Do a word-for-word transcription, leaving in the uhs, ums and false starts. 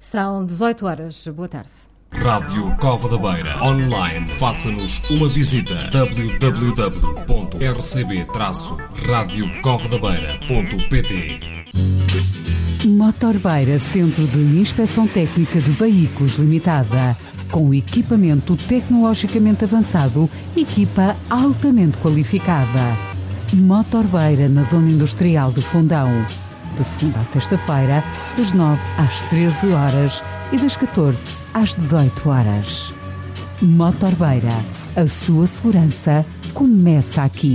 São dezoito horas. Boa tarde. Rádio Cova da Beira. Online. Faça-nos uma visita. w w w ponto r c b traço rádio cova da beira ponto p t. Motor Beira, Centro de Inspeção Técnica de Veículos Limitada. Com equipamento tecnologicamente avançado, equipa altamente qualificada. Motor Beira, na Zona Industrial de Fundão. De segunda a sexta-feira, das nove às treze horas e das catorze às dezoito horas. Motor Beira, a sua segurança começa aqui.